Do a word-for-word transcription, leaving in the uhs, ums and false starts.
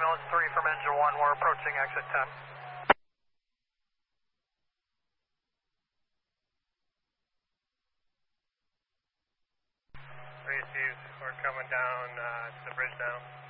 Dallas three from engine one, we're approaching exit ten. Received, we're coming down uh, to the bridge now.